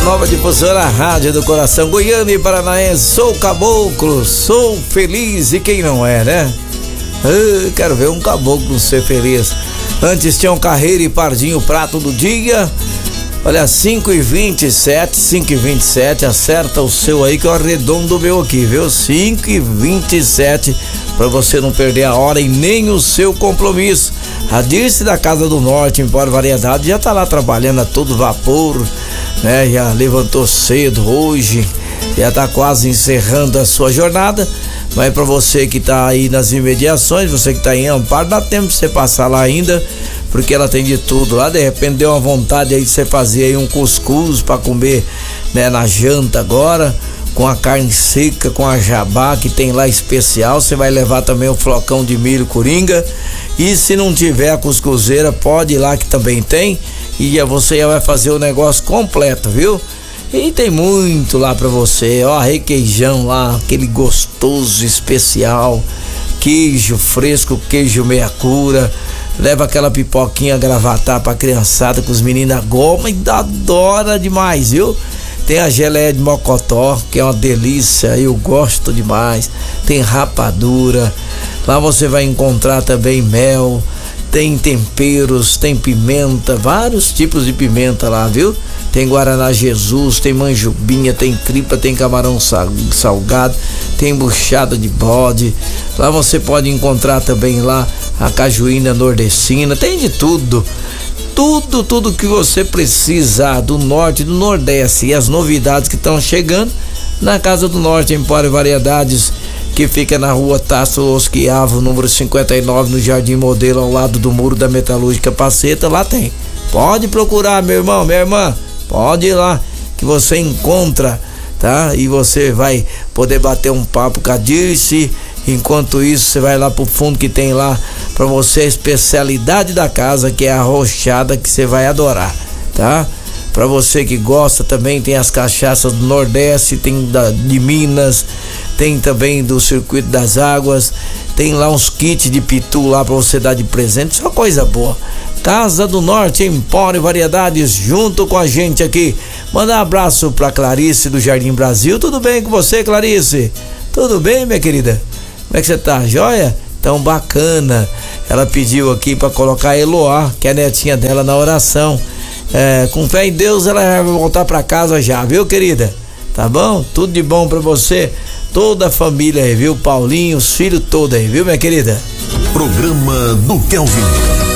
Nova Difusora, a rádio do coração goiano e paranaense. Sou caboclo, sou feliz, e quem não é, né? Quero ver um caboclo ser feliz. Antes tinha um Carreiro e Pardinho, prato do dia. Olha, 5h27, acerta o seu aí que eu arredondo o meu aqui, viu? 5h27, pra você não perder a hora e nem o seu compromisso. A Dirce da Casa do Norte, Empório Variedade, já tá lá trabalhando a todo vapor, né? Já levantou cedo hoje, já tá quase encerrando a sua jornada. Mas pra você que tá aí nas imediações, você que tá em Amparo, dá tempo de você passar lá ainda, porque ela tem de tudo lá. De repente deu uma vontade aí de você fazer aí um cuscuz pra comer, né, na janta agora, com a carne seca, com a jabá que tem lá especial. Você vai levar também o flocão de milho coringa. E se não tiver a cuscuzeira, pode ir lá que também tem, e você já vai fazer o negócio completo, viu? E tem muito lá pra você, ó, requeijão lá, aquele gostoso especial, queijo fresco, queijo meia cura. Leva aquela pipoquinha gravatar pra criançada, que os meninos gomam e adora demais, viu? Tem a geleia de mocotó, que é uma delícia, eu gosto demais. Tem rapadura, lá você vai encontrar também mel, tem temperos, tem pimenta, vários tipos de pimenta lá, viu? Tem Guaraná Jesus, tem manjubinha, tem tripa, tem camarão salgado, tem buchada de bode. Lá você pode encontrar também lá a cajuína nordestina, tem de tudo. Tudo que você precisar do norte e do nordeste, e as novidades que estão chegando na Casa do Norte, Empório Variedades, que fica na rua Tasso Osquiavo, número 59, no Jardim Modelo, ao lado do Muro da Metalúrgica Paceta. Lá tem. Pode procurar, meu irmão, minha irmã, pode ir lá que você encontra, tá? E você vai poder bater um papo com a Dirce. Enquanto isso, você vai lá pro fundo que tem lá pra você a especialidade da casa, que é a arrochada, que você vai adorar, tá? Pra você que gosta também, tem as cachaças do Nordeste, tem de Minas, tem também do Circuito das Águas, tem lá uns kits de pitu lá pra você dar de presente, só coisa boa. Casa do Norte, Empório Variedades, junto com a gente aqui. Manda um abraço pra Clarice do Jardim Brasil. Tudo bem com você, Clarice? Tudo bem, minha querida? Como é que você tá? Joia? Então, bacana. Ela pediu aqui pra colocar a Eloá, que é a netinha dela, na oração. Com fé em Deus, ela vai voltar pra casa já, viu, querida? Tá bom? Tudo de bom pra você, toda a família aí, viu? Paulinho, os filhos todos aí, viu, minha querida? Programa do Kelvin.